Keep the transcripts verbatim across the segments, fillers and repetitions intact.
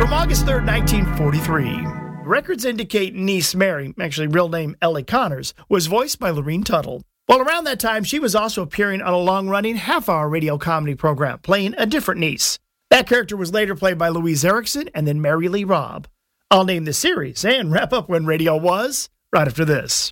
From August third, nineteen forty-three, records indicate niece Mary, actually real name Ellie Connors, was voiced by Lorene Tuttle. Well, around that time, she was also appearing on a long-running half-hour radio comedy program, playing a different niece. That character was later played by Louise Erickson and then Mary Lee Robb. I'll name the series and wrap up When Radio Was right after this.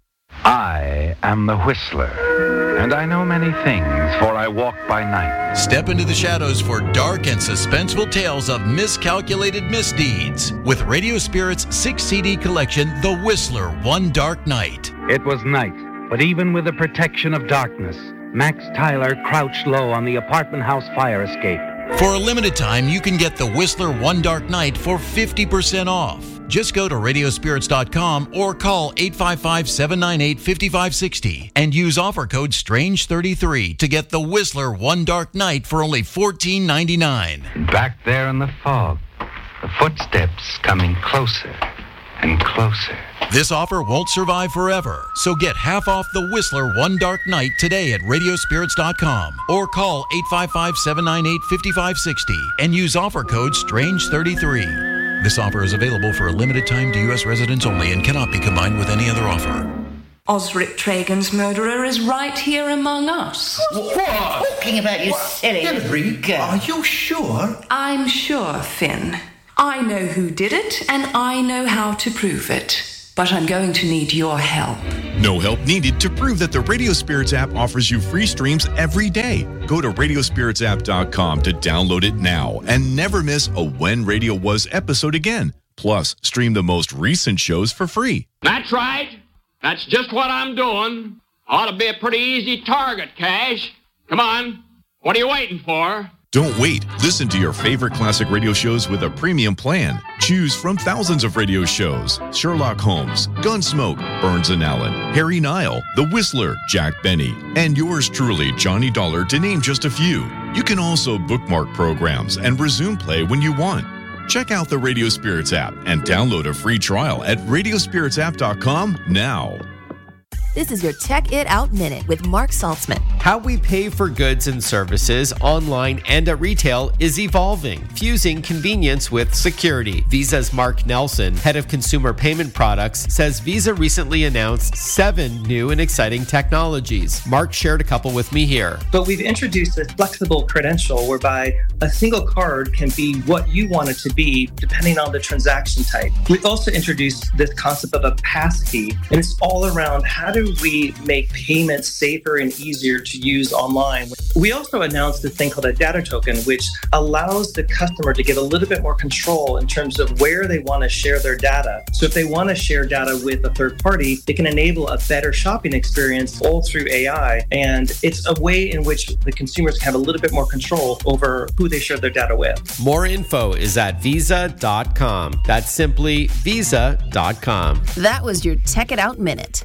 I am the Whistler, and I know many things, for I walk by night. Step into the shadows for dark and suspenseful tales of miscalculated misdeeds with Radio Spirit's six C D collection, The Whistler, One Dark Night. It was night, but even with the protection of darkness, Max Tyler crouched low on the apartment house fire escape. For a limited time, you can get The Whistler, One Dark Night for fifty percent off. Just go to radio spirits dot com or call eight five five, seven nine eight, five five six zero and use offer code strange thirty-three to get The Whistler One Dark Night for only fourteen ninety-nine. Back there in the fog, the footsteps coming closer and closer. This offer won't survive forever, so get half off The Whistler One Dark Night today at radio spirits dot com or call eight five five, seven nine eight, five five six zero and use offer code strange thirty-three. This offer is available for a limited time to U S residents only and cannot be combined with any other offer. Osric Tragan's murderer is right here among us. What? Talking about you silly Hillary, are you sure? I'm sure, Finn. I know who did it, and I know how to prove it. But I'm going to need your help. No help needed to prove that the Radio Spirits app offers you free streams every day. Go to radio spirits app dot com to download it now and never miss a When Radio Was episode again. Plus, stream the most recent shows for free. That's right. That's just what I'm doing. Ought to be a pretty easy target, Cash. Come on. What are you waiting for? Don't wait. Listen to your favorite classic radio shows with a premium plan. Choose from thousands of radio shows: Sherlock Holmes, Gunsmoke, Burns and Allen, Harry Nile, The Whistler, Jack Benny, and yours truly, Johnny Dollar, to name just a few. You can also bookmark programs and resume play when you want. Check out the Radio Spirits app and download a free trial at radio spirits app dot com now. This is your Check It Out Minute with Mark Saltzman. How we pay for goods and services online and at retail is evolving, fusing convenience with security. Visa's Mark Nelson, head of consumer payment products, says Visa recently announced seven new and exciting technologies. Mark shared a couple with me here. But we've introduced a flexible credential whereby a single card can be what you want it to be depending on the transaction type. We've also introduced this concept of a passkey, and it's all around how do we make payments safer and easier to use online. We also announced this thing called a data token, which allows the customer to get a little bit more control in terms of where they want to share their data. So if they want to share data with a third party, it can enable a better shopping experience all through A I. And it's a way in which the consumers can have a little bit more control over who they share their data with. More info is at visa dot com. That's simply visa dot com. That was your Check It Out Minute.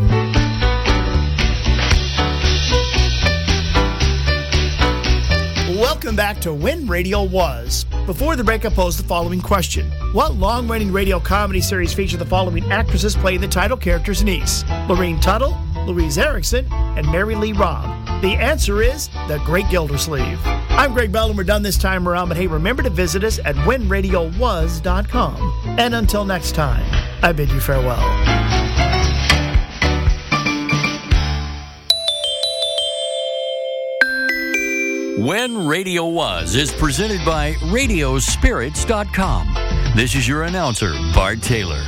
Welcome back to When Radio Was. Before the break, I posed the following question. What long-running radio comedy series featured the following actresses playing the title character's niece? Lorene Tuttle, Louise Erickson, and Mary Lee Robb. The answer is The Great Gildersleeve. I'm Greg Bell, and we're done this time around, but hey, remember to visit us at when radio was dot com. And until next time, I bid you farewell. When Radio Was is presented by radio spirits dot com. This is your announcer, Bart Taylor.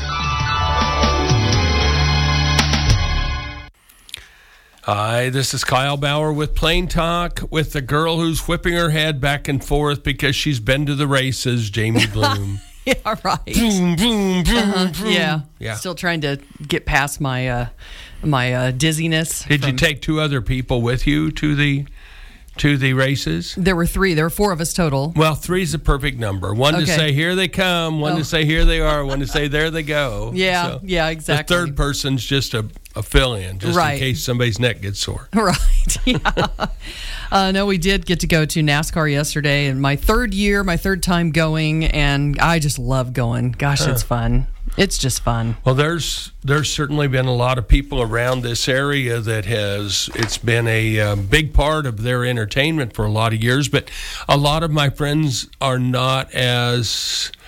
Hi, this is Kyle Bauer with Plain Talk with the girl who's whipping her head back and forth because she's been to the races, Jamie Bloom. Yeah, right. Boom, boom, boom, uh-huh. boom. Yeah. yeah. Still trying to get past my uh, my uh, dizziness. Did from... you take two other people with you to the to the races? There were three. There were four of us total. Well, three's the perfect number. One okay. to say, here they come. One oh. to say, here they are. One to say, there they go. Yeah, so yeah, exactly. The third person's just a, a fill-in, just right. in case somebody's neck gets sore. Right, yeah. uh, no, we did get to go to NASCAR yesterday, and my third year, my third time going, and I just love going. Gosh, huh. it's fun. It's just fun. Well, there's there's certainly been a lot of people around this area that has, it's been a uh, big part of their entertainment for a lot of years, but a lot of my friends are not as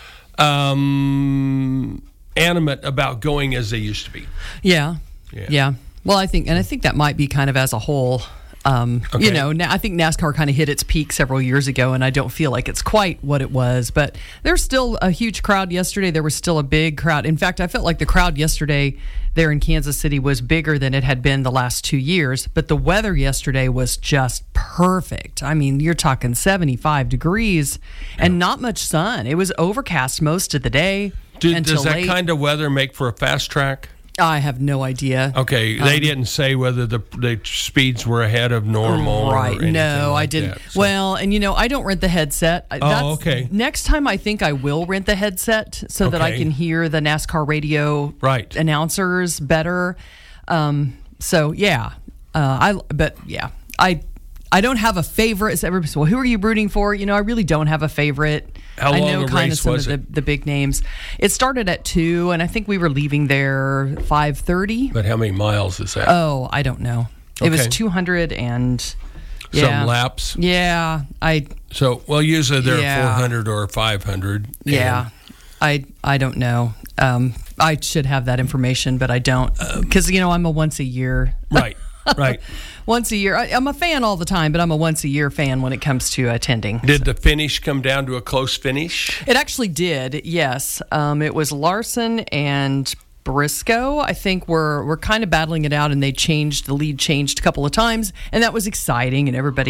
um, animate about going as they used to be. Yeah. Yeah. Yeah. Well, I think, and I think that might be kind of as a whole. Um, Okay. You know, na- I think NASCAR kind of hit its peak several years ago, and I don't feel like it's quite what it was. But there's still a huge crowd yesterday. There was still a big crowd. In fact, I felt like the crowd yesterday there in Kansas City was bigger than it had been the last two years. But the weather yesterday was just perfect. I mean, you're talking seventy-five degrees and not much sun. It was overcast most of the day. Do, until does that late. kind of weather make for a fast track? I have no idea. Okay, they Um, didn't say whether the the speeds were ahead of normal. Right. Or anything No, like I didn't. that, so- Well, and you know, I don't rent the headset. I- Oh, That's, okay. Next time, I think I will rent the headset so that I Okay. can hear the NASCAR radio Right. announcers better. Um, so yeah, uh, I. But yeah, I. I don't have a favorite. It's everybody says, well, who are you rooting for? You know, I really don't have a favorite. How I long know a kind race of some was of it? the, the big names. It started at two, and I think we were leaving there five thirty. But how many miles is that? Oh, I don't know. It was Okay. two hundred and Some yeah. laps. Yeah, I So, well, usually they're Yeah. four hundred or five hundred. yeah, I I don't know. Um, I should have that information, but I don't because you know I'm a once a year. Right, right. Once a year. I, I'm a fan all the time, but I'm a once a year fan when it comes to attending. Did the finish come down to a close finish? It actually did. Yes, um, it was Larson and Briscoe. I think were were kind of battling it out, and they changed the lead changed a couple of times, and that was exciting, and everybody